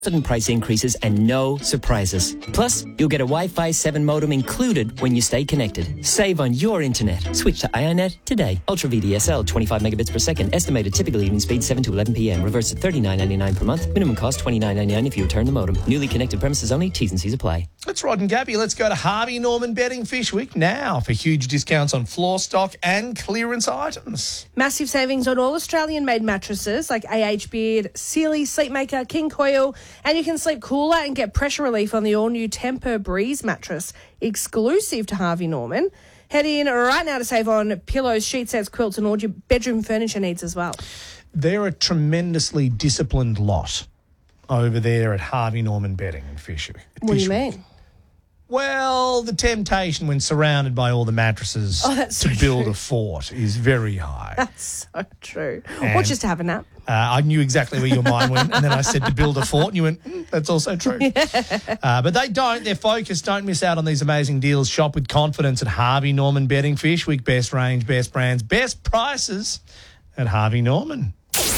Sudden price increases and no surprises. Plus, you'll get a Wi-Fi 7 modem included when you stay connected. Save on your internet. Switch to IONET today. Ultra VDSL, 25 megabits per second. Estimated typical evening speed 7 to 11 p.m. Reverse at $39.99 per month. Minimum cost $29.99 if you return the modem. Newly connected premises only. T's and C's apply. That's Rod and Gabby. Let's go to Harvey Norman Bedding Fish Week now for huge discounts on floor stock and clearance items. Massive savings on all Australian-made mattresses like AH Beard, Sealy, Sleepmaker, King Coil, and you can sleep cooler and get pressure relief on the all-new Temper Breeze mattress, exclusive to Harvey Norman. Head in right now to save on pillows, sheet sets, quilts, and all your bedroom furniture needs as well. They're a tremendously disciplined lot over there at Harvey Norman Bedding and Fish Week. What do you mean? Well, the temptation when surrounded by all the mattresses to build a fort is very high. That's so true. Or just to have a nap. I knew exactly where your mind went, and then I said to build a fort, and you went, that's also true. But they don't. They're focused. Don't miss out on these amazing deals. Shop with confidence at Harvey Norman Bedding Fish Week. Best range, best brands, best prices at Harvey Norman.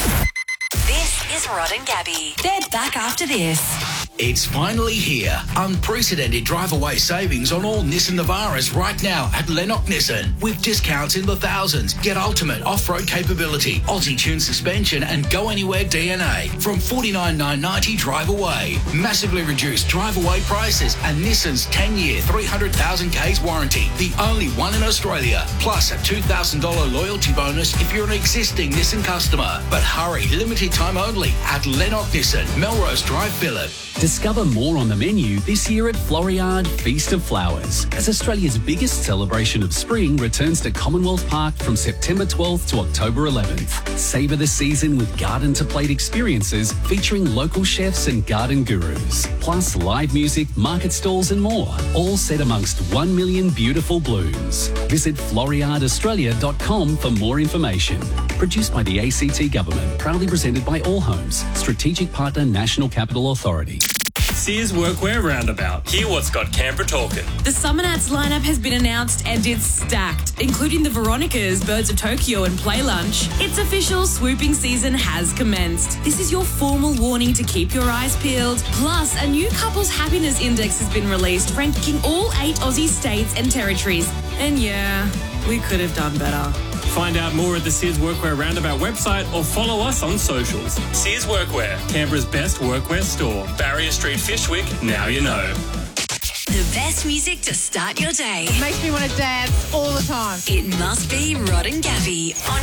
This is Rod and Gabby. They're back after this. It's finally here. Unprecedented drive-away savings on all Nissan Navaras right now at Lennox Nissan. With discounts in the thousands. Get ultimate off-road capability, Aussie-tuned suspension and go-anywhere DNA from $49,990 drive-away. Massively reduced drive-away prices and Nissan's 10-year, 300,000 Ks warranty. The only one in Australia. Plus a $2,000 loyalty bonus if you're an existing Nissan customer. But hurry, limited time only at Lennox Nissan, Melrose Drive, Phillip. Discover more on the menu this year at Floriade Feast of Flowers, as Australia's biggest celebration of spring returns to Commonwealth Park from September 12th to October 11th. Savour the season with garden-to-plate experiences featuring local chefs and garden gurus, plus live music, market stalls and more, all set amongst 1 million beautiful blooms. Visit floriadeaustralia.com for more information. Produced by the ACT Government, proudly presented by All Homes, strategic partner National Capital Authority. Sears Workwear Roundabout. Hear what's got Canberra talking. The Summer Nats lineup has been announced and it's stacked, including the Veronicas, Birds of Tokyo and Play Lunch. It's official, swooping season has commenced. This is your formal warning to keep your eyes peeled. Plus, a new couples happiness index has been released, ranking all 8 Aussie states and territories. And yeah, we could have done better. Find out more at the Sears Workwear Roundabout website or follow us on socials. Sears Workwear, Canberra's best workwear store. Barrier Street, Fishwick, now you know. The best music to start your day. Makes me want to dance all the time. It must be Rod and Gabby on